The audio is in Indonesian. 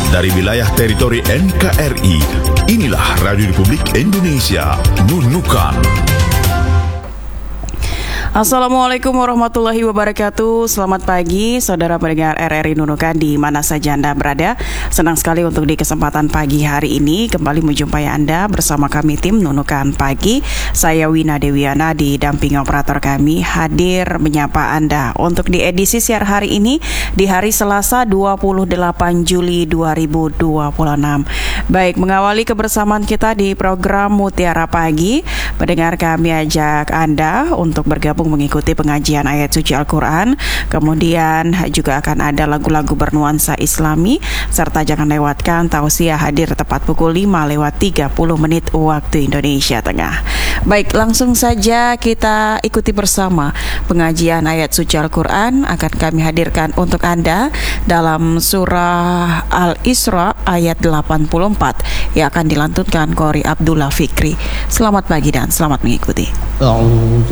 dari wilayah teritori NKRI. Inilah Radio Republik Indonesia, Nunukan. Assalamualaikum warahmatullahi wabarakatuh. Selamat pagi saudara pendengar RRI Nunukan di mana saja Anda berada. Senang sekali untuk di kesempatan pagi hari ini kembali menjumpai Anda bersama kami tim Nunukan Pagi. Saya Wina Dewiana didampingi operator kami hadir menyapa Anda untuk di edisi siar hari ini di hari Selasa 28 Juli 2026. Baik, mengawali kebersamaan kita di program Mutiara Pagi, pendengar kami ajak Anda untuk bergabung mengikuti pengajian ayat suci Al-Quran. Kemudian juga akan ada lagu-lagu bernuansa Islami, serta jangan lewatkan tausiah hadir tepat pukul 5:30 waktu Indonesia Tengah. Baik, langsung saja kita ikuti bersama pengajian ayat suci Al-Quran akan kami hadirkan untuk Anda dalam surah Al-Isra ayat 84 yang akan dilantunkan Qori Abdullah Fikri. Selamat pagi dan selamat mengikuti.